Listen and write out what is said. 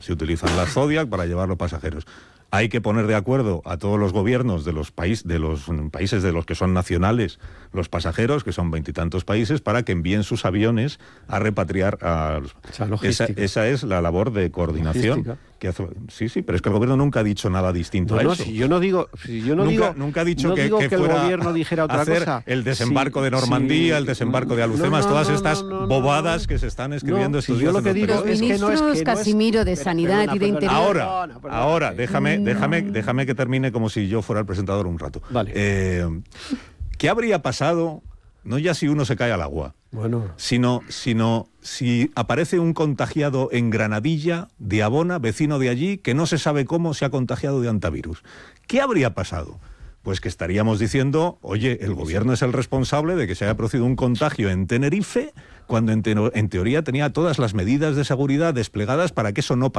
se utilizan las Zodiac para llevar los pasajeros. Hay que poner de acuerdo a todos los gobiernos de los países de los que son nacionales los pasajeros, que son 20 y tantos países, para que envíen sus aviones a repatriar a esa es la labor de coordinación que hace. Sí, pero es que el gobierno nunca ha dicho nada distinto a eso. Nunca ha dicho que el fuera gobierno dijera otra hacer cosa. El desembarco de Normandía, el desembarco de Alhucemas, todas estas bobadas que se están escribiendo estos días. Yo lo que digo Los ministros Casimiro de Sanidad y de Interior. Ahora, déjame que termine como si yo fuera el presentador un rato. Vale. ¿Qué habría pasado, no ya si uno se cae al agua, sino si aparece un contagiado en Granadilla, de Abona, vecino de allí, que no se sabe cómo se ha contagiado de antivirus? ¿Qué habría pasado? Pues que estaríamos diciendo, oye, el gobierno es el responsable de que se haya producido un contagio en Tenerife, cuando en teoría tenía todas las medidas de seguridad desplegadas para que eso no pasara.